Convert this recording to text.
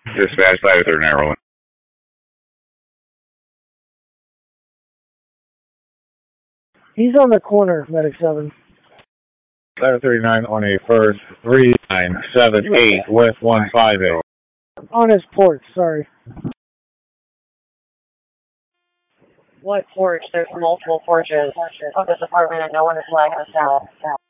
Dispatch ladder 39 rolling. He's on the corner, Medic 7. Ladder 39 on a first 3978 West 150. On his porch, sorry. What porch? There's multiple porches of this apartment and no one is flagging us down.